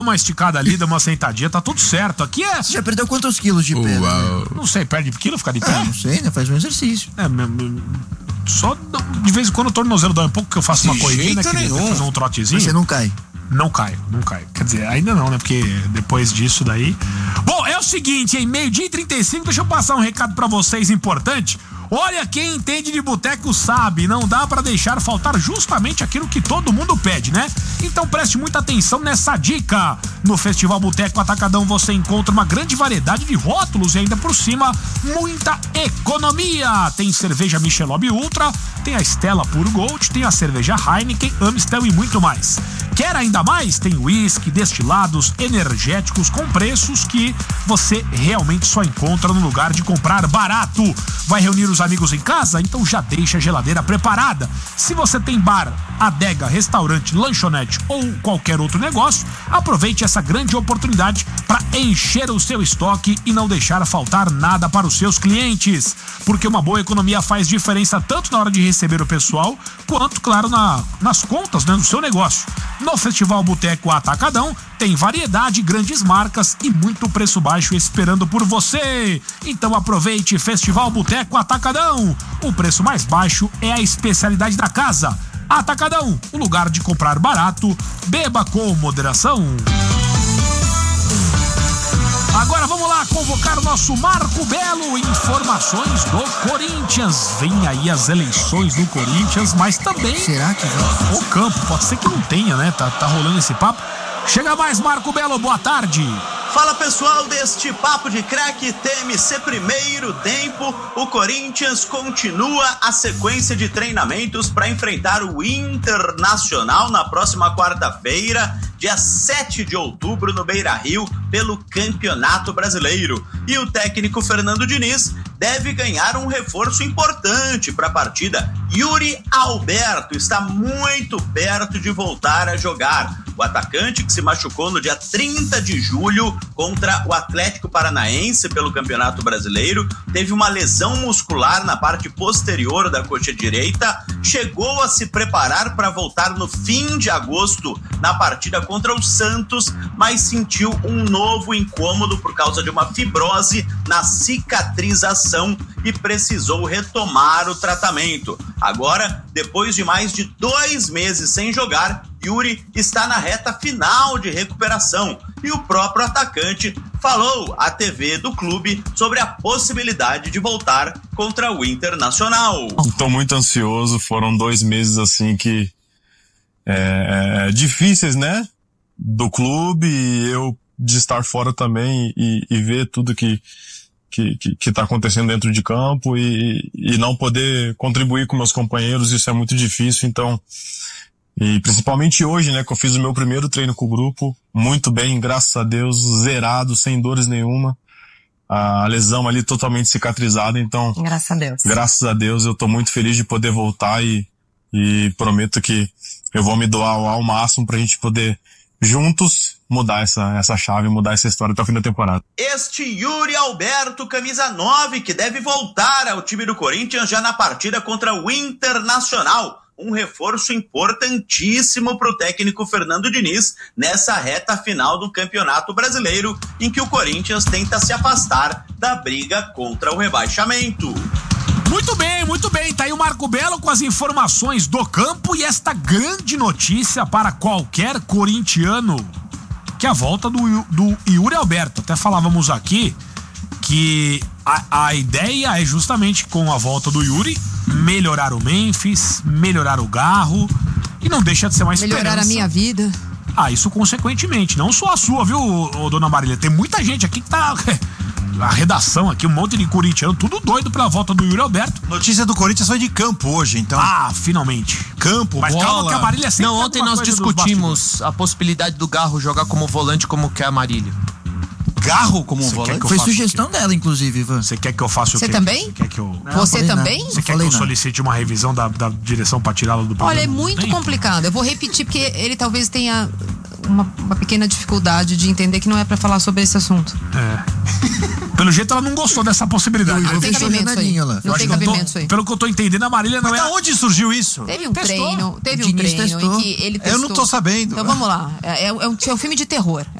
uma esticada ali, dá uma sentadinha, tá tudo certo. Aqui é... Você já perdeu quantos quilos de pé? Né? Não sei, perde quilo, fica de pé? Não sei, né? Faz um exercício. Só de vez em quando o tornozelo dói um pouco, que eu faço uma corridinha, né? Fazer um trotezinho. Você não cai? Não caio. Quer dizer, ainda não, né? Porque depois disso daí... Bom, é o seguinte, hein? 12h35, deixa eu passar um recado pra vocês importante. Olha, quem entende de boteco sabe, não dá pra deixar faltar justamente aquilo que todo mundo pede, né? Então preste muita atenção nessa dica. No Festival Boteco Atacadão você encontra uma grande variedade de rótulos e ainda por cima, muita economia. Tem cerveja Michelob Ultra, tem a Stella Puro Gold, tem a cerveja Heineken, Amstel e muito mais. Quer ainda mais? Tem whisky, destilados, energéticos com preços que você realmente só encontra no lugar de comprar barato. Vai reunir os amigos em casa? Então já deixa a geladeira preparada. Se você tem bar, adega, restaurante, lanchonete ou qualquer outro negócio, aproveite essa grande oportunidade para encher o seu estoque e não deixar faltar nada para os seus clientes. Porque uma boa economia faz diferença tanto na hora de receber o pessoal, quanto, claro, nas contas, né, do seu negócio. No Festival Boteco Atacadão tem variedade, grandes marcas e muito preço baixo esperando por você. Então aproveite Festival Boteco Atacadão. O preço mais baixo é a especialidade da casa. Atacadão, o lugar de comprar barato. Beba com moderação. Agora vamos lá convocar o nosso Marco Belo. Informações do Corinthians. Vem aí as eleições do Corinthians, mas também... Será que vai? O campo, pode ser que não tenha, né? Tá rolando esse papo. Chega mais, Marco Belo, boa tarde. Fala pessoal deste Papo de Craque TMC Primeiro Tempo. O Corinthians continua a sequência de treinamentos para enfrentar o Internacional na próxima quarta-feira, dia 7 de outubro, no Beira-Rio, pelo Campeonato Brasileiro. E o técnico Fernando Diniz deve ganhar um reforço importante para a partida. Yuri Alberto está muito perto de voltar a jogar. O atacante, que se machucou no dia 30 de julho contra o Atlético Paranaense pelo Campeonato Brasileiro, teve uma lesão muscular na parte posterior da coxa direita, chegou a se preparar para voltar no fim de agosto na partida contra o Santos, mas sentiu um novo incômodo por causa de uma fibrose na cicatrização e precisou retomar o tratamento. Agora, depois de mais de 2 meses sem jogar, Yuri está na reta final de recuperação e o próprio atacante falou à TV do clube sobre a possibilidade de voltar contra o Internacional. Estou muito ansioso, foram 2 meses assim que difíceis, né? Do clube, e eu de estar fora também e ver tudo que tá acontecendo dentro de campo e não poder contribuir com meus companheiros, isso é muito difícil. Então, e principalmente hoje, né, que eu fiz o meu primeiro treino com o grupo, muito bem, graças a Deus, zerado, sem dores nenhuma, a lesão ali totalmente cicatrizada. Então, graças a Deus eu tô muito feliz de poder voltar e prometo que eu vou me doar ao máximo pra gente poder juntos mudar essa chave, mudar essa história até o fim da temporada. Este Yuri Alberto, camisa 9, que deve voltar ao time do Corinthians já na partida contra o Internacional. Um reforço importantíssimo para o técnico Fernando Diniz nessa reta final do Campeonato Brasileiro, em que o Corinthians tenta se afastar da briga contra o rebaixamento. Muito bem, tá aí o Marco Belo com as informações do campo e esta grande notícia para qualquer corintiano, que é a volta do Yuri Alberto. Até falávamos aqui que a ideia é justamente, com a volta do Yuri, melhorar o Memphis, melhorar o Garro, e não deixa de ser uma esperança. Melhorar a minha vida. Isso consequentemente, não só a sua, viu, dona Marília? Tem muita gente aqui que tá... A redação aqui, um monte de corintiano, tudo doido pela volta do Yuri Alberto. Notícia do Corinthians foi de campo hoje, então. Finalmente. Campo, mas bola. Calma que a Marília sempre... Não, ontem nós discutimos a possibilidade do Garro jogar como volante, como quer a Marília. Garro como volante? Foi sugestão dela, inclusive, Ivan. Você quer que eu faça o quê? Você também? Você quer que eu... Você também? Você quer que eu solicite uma revisão da direção pra tirá-lo do programa? Olha, é muito complicado. Eu vou repetir porque ele talvez tenha uma pequena dificuldade de entender que não é pra falar sobre esse assunto. Pelo jeito ela não gostou dessa possibilidade. Eu Não tem vi só cabimento isso aí. janelinha lá. Não tem cabimento isso aí. Pelo que eu tô entendendo, a Marília não Mas é. da onde surgiu isso? Teve um Testou. treino O Diniz testou. em que ele testou. Eu não tô sabendo. Então vamos lá. É um filme de terror.